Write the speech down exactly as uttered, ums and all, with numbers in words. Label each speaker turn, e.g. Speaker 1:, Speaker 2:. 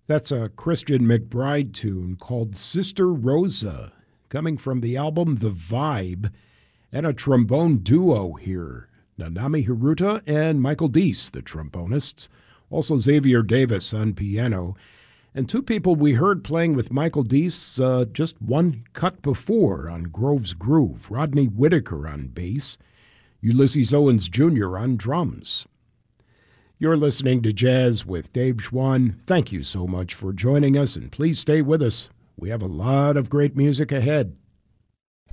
Speaker 1: That's a Christian McBride tune called Sister Rosa, coming from the album The Vibe, and a trombone duo here, Nanami Hiruta and Michael Deese, the trombonists, also Xavier Davis on piano, and two people we heard playing with Michael Deese uh, just one cut before on Grove's Groove, Rodney Whitaker on bass, Ulysses Owens Junior on drums. You're listening to Jazz with Dave Schwann. Thank you so much for joining us, and please stay with us. We have a lot of great music ahead.